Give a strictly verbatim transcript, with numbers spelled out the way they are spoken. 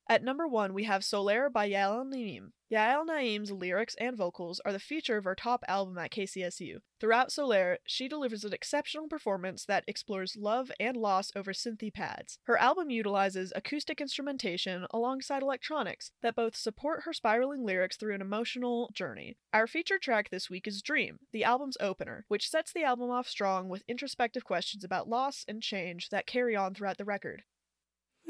At number one, we have Solaire by Yael Naim. Yael Naim's lyrics and vocals are the feature of her top album at K C S U. Throughout Solaire, she delivers an exceptional performance that explores love and loss over synthy pads. Her album utilizes acoustic instrumentation alongside electronics that both support her spiraling lyrics through an emotional journey. Our featured track this week is Dream, the album's opener, which sets the album off strong with introspective questions about loss and change that carry on throughout the record.